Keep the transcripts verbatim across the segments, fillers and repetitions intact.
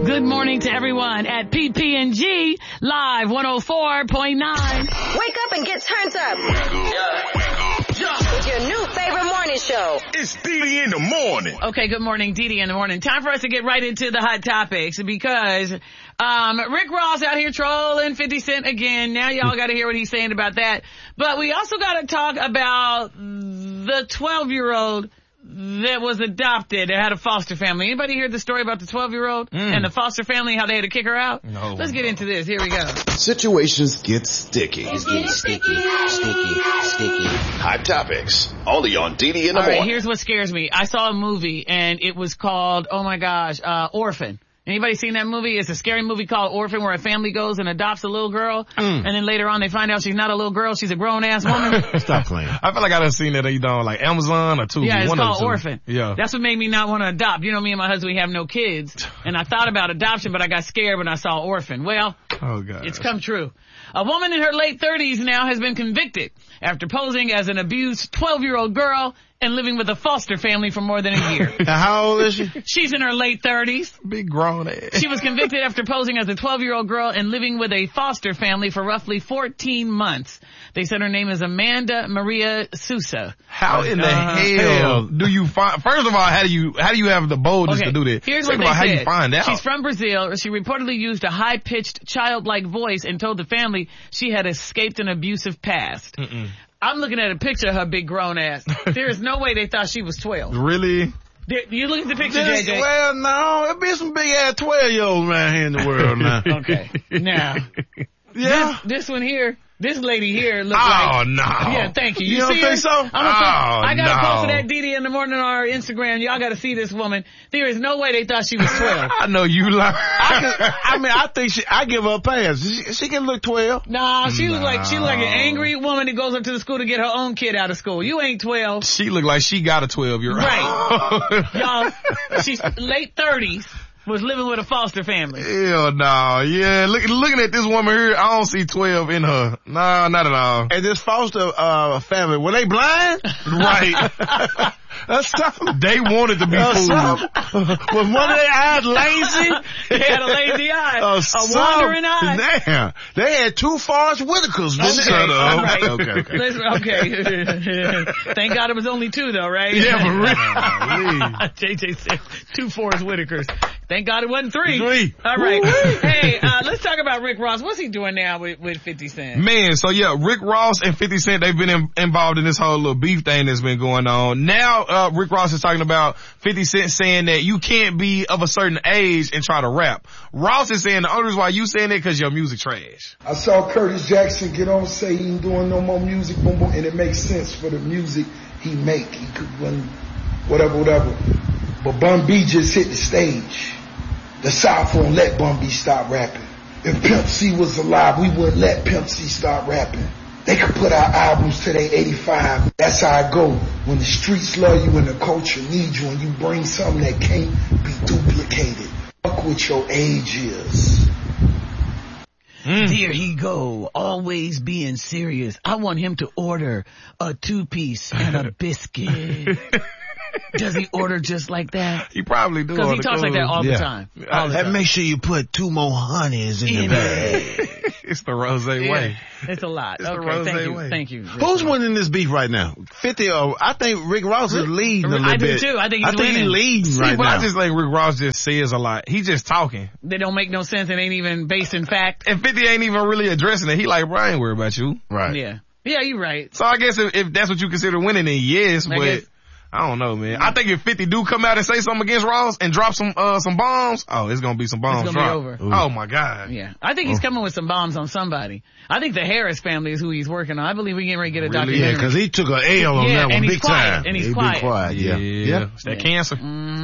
Good morning to everyone at P P and G Live one oh four point nine. Wake up and get turned up. With your new favorite morning show. It's D D in the morning. Okay, good morning, D D in the morning. Time for us to get right into the hot topics because um Rick Ross out here trolling fifty Cent again. Now y'all got to hear what he's saying about that. But we also got to talk about the twelve-year-old that was adopted and had a foster family. Anybody hear the story about the twelve-year-old mm. and the foster family, how they had to kick her out? No. Let's get into this. Here we go. Situations get sticky. It's getting sticky, sticky, sticky. Hot topics, only on D D in the All morning. right, here's what scares me. I saw a movie, and it was called, oh my gosh, uh, Orphan. Anybody seen that movie? It's a scary movie called Orphan where a family goes and adopts a little girl, mm. and then later on they find out she's not a little girl, she's a grown-ass woman. Stop playing. I feel like I done seen it either on like Amazon or Tubi. Yeah, it's one called of Orphan. Yeah. That's what made me not want to adopt. You know, me and my husband, we have no kids, and I thought about adoption, but I got scared when I saw Orphan. Well, oh God, it's come true. A woman in her late thirties now has been convicted after posing as an abused twelve-year-old girl and living with a foster family for more than a year. How old is she? She's in her late thirties. Big grown ass. She was convicted after posing as a twelve-year-old girl and living with a foster family for roughly fourteen months. They said her name is Amanda Maria Sousa. How in the uh, hell do you find, first of all, how do you, how do you have the boldness okay, to do that? Here's Second what they of all, how said. do you find out? She's from Brazil. She reportedly used a high-pitched, childlike voice and told the family she had escaped an abusive past. Mm-mm. I'm looking at a picture of her big grown ass. There is no way they thought she was twelve. Really? There, you look at the picture, This, J J. well, no, there'll be some big ass twelve year olds around here in the world now. Okay. Now, Yeah. this, this one here, this lady here looks Oh, like... no. Yeah, thank you. You You, don't see think her? so? I'm gonna put, Oh, I gotta no. post that D D in the morning on our Instagram. Y'all gotta see this woman. There is no way they thought she was twelve. I know you lying. I, can, I mean, I think she, I give her a pass. She, she can look twelve. Nah, she was No. like, she was like an angry woman that goes up to the school to get her own kid out of school. You ain't twelve. She looked like she got a twelve-year-old. Right. Y'all, she's late thirties, was living with a foster family. Hell no. Yeah, look, looking at this woman here, I don't see twelve in her. No, not at all. And this foster uh, family, were they blind? Right. That's something. They wanted to be That's fooled. something. Was one of their eyes lazy? They had a lazy eye, Uh, a some- wandering eye. Damn. They had two Forrest Whitakers, didn't Okay, they? Shut up. all right. Okay, okay. Listen, okay. Thank God it was only two though, right? Yeah, for real. J J said two Forrest Whitakers. Thank God it wasn't three. Three. All right. Hey, uh, let's talk about Rick Ross. What's he doing now with, with fifty Cent? Man, so yeah, Rick Ross and fifty Cent, they've been in, involved in this whole little beef thing that's been going on. Now, uh, Rick Ross is talking about fifty Cent saying that you can't be of a certain age and try to rap. Ross is saying the only reason why you saying it because your music trash. I saw Curtis Jackson get on, say he ain't doing no more music, boom, boom, and it makes sense for the music he make. He could run whatever, whatever. But Bun B just hit the stage. The South won't let Bun B stop rapping. If Pimp C was alive, we wouldn't let Pimp C stop rapping. They could put out albums till they eighty-five. That's how I go. When the streets love you and the culture needs you and you bring something that can't be duplicated. Fuck what your age is. Mm. There he go, always being serious. I want him to order a two-piece and a biscuit. Does he order just like that? He probably do. Because he talks like that all Yeah. the time. All the And time. make sure you put two more honeys in, In the bag. It's the rose Yeah. way. It's a lot. It's the okay, rose thank you. way. Thank you. Who's winning this beef right now? fifty or I think Rick Ross is leading a little I do bit. too. I think he's I think winning. he's leading See, right but now. I just think Rick Ross just says a lot. He just talking. They don't make no sense and ain't even based in fact. And fifty ain't even really addressing it. He like, bro, I ain't worried about you. right. Yeah. Yeah, you're right. So I guess if, if that's what you consider winning, then yes, I but guess- I don't know, man. I think if fifty do come out and say something against Ross and drop some uh some bombs, oh, it's gonna be some bombs It's gonna be dropped. over. Oh my God. Yeah. I think he's coming with some bombs on somebody. I think the Harris family is who he's working on. I believe we're getting ready to get a Really? documentary. Yeah, because he took an L on Yeah, that one and he's big quiet, time. and he's He quiet. been quiet. Yeah. Yeah. It's that cancer.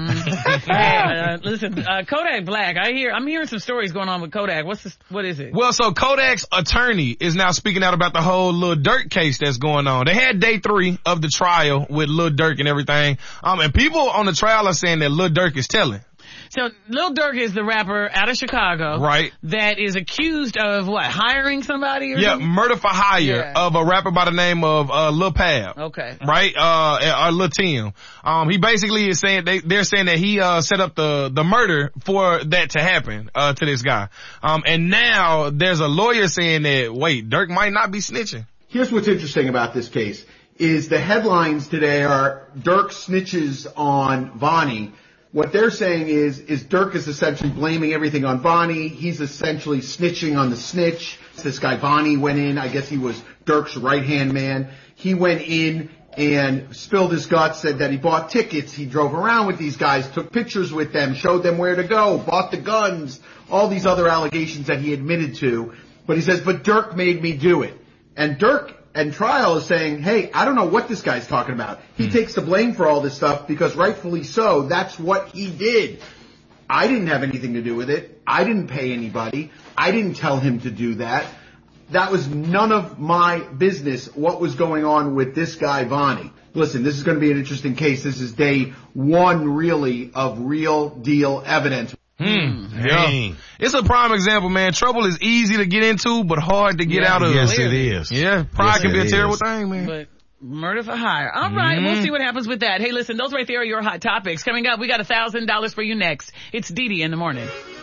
Hey, uh, listen, uh, Kodak Black, I hear, I'm hearing some stories going on with Kodak. What's this, what is it? Well, so Kodak's attorney is now speaking out about the whole Lil Durk case that's going on. They had day three of the trial with Lil Durk and everything. Um, and people on the trial are saying that Lil Durk is telling. So Lil Durk is the rapper out of Chicago. Right. That is accused of what? Hiring somebody or Yeah, something? murder for hire Yeah. of a rapper by the name of uh, Lil Pab. Okay. Right? Uh, or Lil Tim. Um, he basically is saying, they, they're saying that he, uh, set up the, the murder for that to happen, uh, to this guy. Um, and now there's a lawyer saying that, wait, Durk might not be snitching. Here's what's interesting about this case is the headlines today are Durk snitches on Vonnie. What they're saying is, is Durk is essentially blaming everything on Vonnie. He's essentially snitching on the snitch. This guy Vonnie went in. I guess he was Durk's right-hand man. He went in and spilled his guts, said that he bought tickets. He drove around with these guys, took pictures with them, showed them where to go, bought the guns, all these other allegations that he admitted to. But he says, but Durk made me do it. And Durk and trial is saying, hey, I don't know what this guy's talking about. He hmm. takes the blame for all this stuff because rightfully so, that's what he did. I didn't have anything to do with it. I didn't pay anybody. I didn't tell him to do that. That was none of my business what was going on with this guy, Vonnie. Listen, this is going to be an interesting case. This is day one, really, of real deal evidence. Hmm. Yeah. It's a prime example, man. Trouble is easy to get into, but hard to get yeah, out of. Yes, it is. Yeah. Pride yes, can be a is. terrible thing, man. But murder for hire. All right. Mm-hmm. We'll see what happens with that. Hey, listen, those right there are your hot topics. Coming up, we got a thousand dollars for you next. It's Dee Dee in the morning.